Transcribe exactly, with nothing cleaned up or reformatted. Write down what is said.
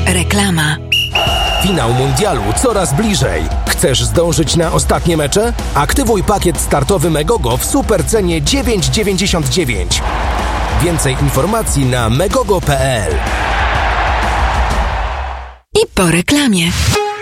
Reklama. Finał mundialu coraz bliżej. Chcesz zdążyć na ostatnie mecze? Aktywuj pakiet startowy Megogo w supercenie dziewięć dziewięćdziesiąt dziewięć. Więcej informacji na megogo kropka pe el. I po reklamie.